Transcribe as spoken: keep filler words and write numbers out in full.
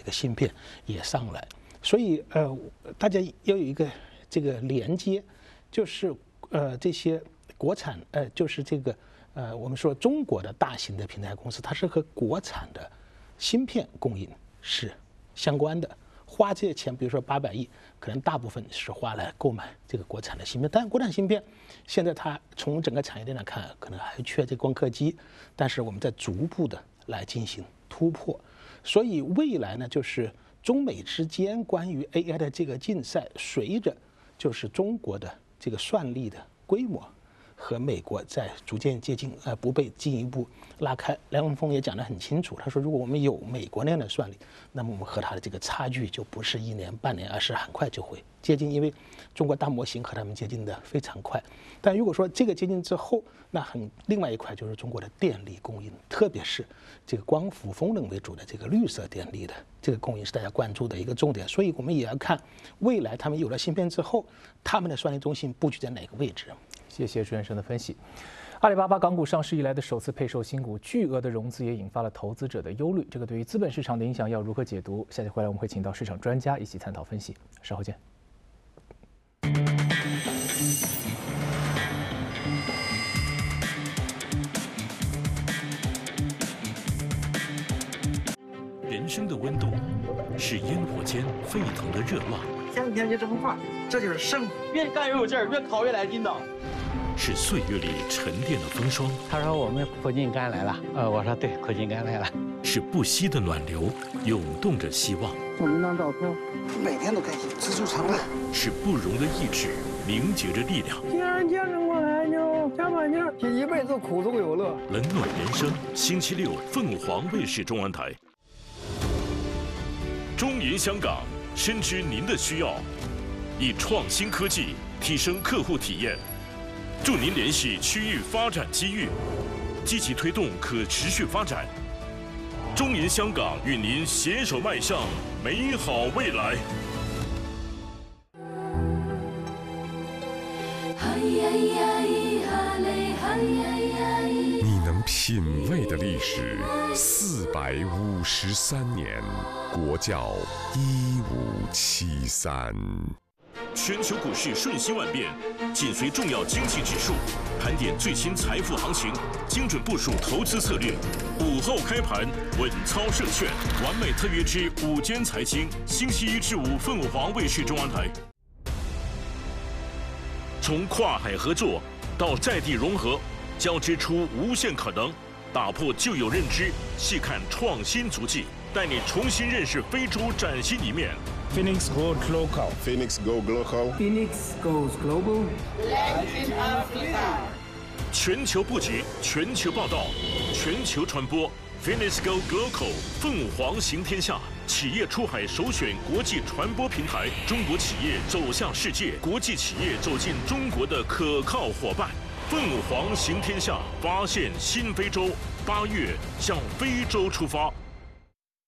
个芯片也上来，所以呃，大家要有一个这个连接，就是呃这些国产呃就是这个呃我们说中国的大型的平台公司，它是和国产的芯片供应是相关的。花这些钱，比如说八百亿，可能大部分是花来购买这个国产的芯片。但是国产芯片现在它从整个产业链来看，可能还缺这光刻机，但是我们在逐步的来进行突破。所以未来呢，就是中美之间关于 A I 的这个竞赛，随着就是中国的这个算力的规模和美国在逐渐接近，呃，不被进一步拉开。梁文峰也讲得很清楚，他说，如果我们有美国那样的算力，那么我们和它的这个差距就不是一年半年，而是很快就会接近，因为中国大模型和他们接近的非常快。但如果说这个接近之后，那很另外一块就是中国的电力供应，特别是这个光伏风能为主的这个绿色电力的这个供应是大家关注的一个重点。所以我们也要看未来他们有了芯片之后，他们的算力中心布局在哪个位置。 谢谢朱先生的分析。阿里巴巴港股上市以来的首次配售新股，巨额的融资也引发了投资者的忧虑。这个对于资本市场的影响要如何解读？下期回来我们会请到市场专家一起探讨分析。稍后见。 人生的温度是烟火间沸腾的热浪。 前几天就这么话，这就是生活，越干越有劲儿，越考越来劲道。 是岁月里沉淀的风霜。 他说我们苦尽甘来了，呃，我说对，苦尽甘来了。 是不息的暖流，涌动着希望。 我们当照片，每天都开心，知足常乐。 是不容的意志，凝结着力量。 既然坚持过来，就加把劲儿，这一辈子苦中有乐。 冷暖人生，星期六凤凰卫视中文台。中银香港深知您的需要，以创新科技提升客户体验，助您联系区域发展机遇，积极推动可持续发展。中银香港与您携手迈向美好未来。 你能品味的历史，四百五十三年，国窖一五七三。 全球股市瞬息万变，紧随重要经济指数，盘点最新财富行情，精准部署投资策略。午后开盘，稳操胜券，完美特约之午间财经，星期一至五凤凰卫视中文台。从跨海合作到在地融合，交织出无限可能，打破旧有认知，细看创新足迹，带你重新认识非洲崭新一面。 Phoenix goes local. Phoenix go local. Phoenix goes global. Land in Africa. 全球布局，全球报道，全球传播。Phoenix go local， 凤凰行天下。企业出海首选国际传播平台，中国企业走向世界，国际企业走进中国的可靠伙伴。凤凰行天下，发现新非洲。八月向非洲出发。